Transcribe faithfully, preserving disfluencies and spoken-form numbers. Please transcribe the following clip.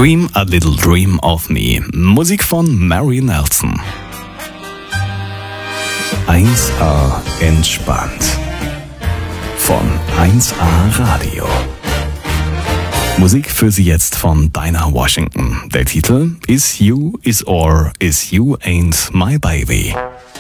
Dream a Little Dream of Me. Musik von Mary Nelson. eins a entspannt. Von eins a Radio. Musik für Sie jetzt von Dinah Washington. Der Titel Is You, Is Or, Is You Ain't My Baby.